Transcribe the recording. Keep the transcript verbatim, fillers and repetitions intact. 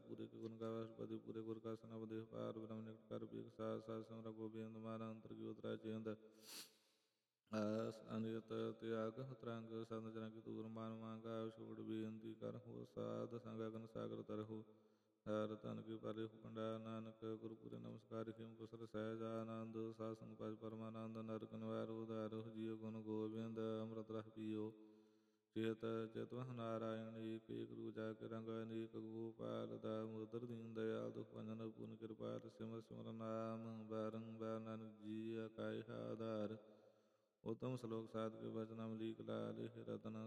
ਪੂਰੇ ਕੇ ਗੁਣ ਗਾਵੇ ਅਸ਼ਟਪਦੀ ਪੂਰੇ ਗੁਰ ਕਾ ਸਨਬ ਦੇਹ ਪਾਰ ਬ੍ਰਹਮ ਨਿਕਟ ਕਰ ਬੀਕ ਸਾਧ ਸਾਧ ਸਿਮਰ ਗੋਬਿੰਦ ਮਾਰਾ ਅੰਤਰ ਕੀ ਉਤਰਾ ਚੇਂਦ ਆਸ ਅਨਿਤ ਤਿਆਗ ਤਰੰਗ ਸੰਤ ਜਨ ਕੀ ਤੂਰ ਮਾਨ ਮੰਗਾ ਛੋੜ ਬੇਨਤੀ ਕਰ ਹੋ ਸਾਧ ਸੰਗ ਅਗਨ ਸਾਗਰ ਤਰਹੁ ਹਰ ਧਨ ਕੀ ਪਰੇ ਹੁਕੰਡਾ ਨਾਨਕ ਗੁਰਪੁਰੇ ਨਮਸਕਾਰ ਕਿਮ ਕੁਸਲ ਸਹਿਜ ਆਨੰਦ ਸਾਧ ਸੰਗ ਪਜ ਪਰਮਾਨੰਦ ਨਰਕ ਨਿਵਾਰ ਉਦਾਰੋ ਜੀਉ ਗੁਣ ਗੋਬਿੰਦ ਅੰਮ੍ਰਿਤ ਰਸ ਪੀਓ ਚੇਤ ਚੇਤਵ ਨਾਰਾਇਣ ਏਕ ਏਕ ਰੂਜਾ ਕੇ ਰੰਗ ਅਨੇਕ ਗੋਪਾਲ ਦਾ ਮੁਦਰ ਦੀਨ ਦਇਆਲ ਦੁਖ ਭੰਜਨ ਪੂਰਨ ਕਿਰਪਾਲ ਸਿਮਰ ਸਿਮਰ ਨਾਮ ਬਾਰੰਬਾਰ ਨਾਨਕ ਜੀ ਆਕਾਇ ਆਧਾਰ ਉਤਮ ਸਲੋਕ ਸਾਧ ਕੇ ਬਚਨ ਅਮਲੀਕ ਲਾਲ ਰਤਨ